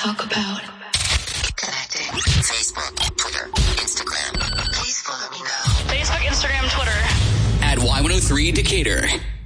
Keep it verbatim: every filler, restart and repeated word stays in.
talk about. Connecting. Facebook, Twitter, Instagram. Please follow me now. Facebook, Instagram, Twitter. At Y one oh three Decatur.